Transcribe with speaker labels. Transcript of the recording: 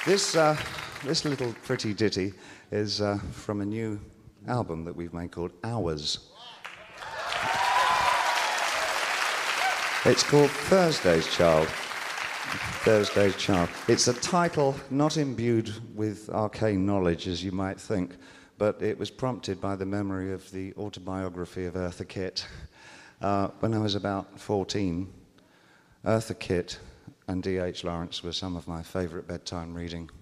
Speaker 1: This little pretty ditty is from a new album that we've made called Hours. It's called Thursday's Child. Thursday's Child. It's a title not imbued with arcane knowledge, as you might think, but it was prompted by the memory of the autobiography of Eartha Kitt. When I was about 14, Eartha Kitt and D.H. Lawrence were some of my favourite bedtime reading